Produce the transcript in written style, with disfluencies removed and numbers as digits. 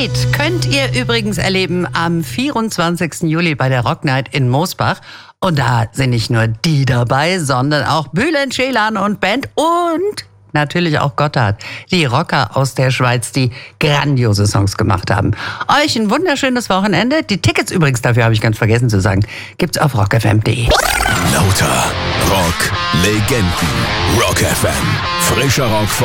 Lied könnt ihr übrigens erleben am 24. Juli bei der Rock Night in Mosbach. Und da sind nicht nur die dabei, sondern auch Bülent Ceylan und Band und natürlich auch Gotthard, die Rocker aus der Schweiz, die grandiose Songs gemacht haben. Euch ein wunderschönes Wochenende. Die Tickets übrigens, dafür habe ich ganz vergessen zu sagen, gibt's auf rockfm.de. Lauter Rock-Legenden. Rock FM. Frischer Rock von